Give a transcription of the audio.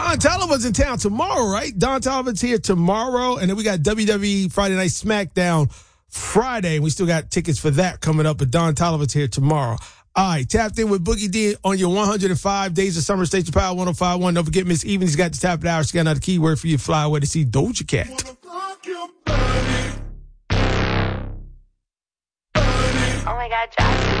Don Toliver's in town tomorrow, right? Don Toliver's here tomorrow, and then we got WWE Friday Night SmackDown Friday. We still got tickets for that coming up, but Don Toliver's here tomorrow. All right, tapped in with Boogie D on your 105 Days of Summer Station Power 105.1. Don't forget, Miss Evening's got the top of the hour. She got another keyword for you to fly away to see Doja Cat. Oh my God, Jackson.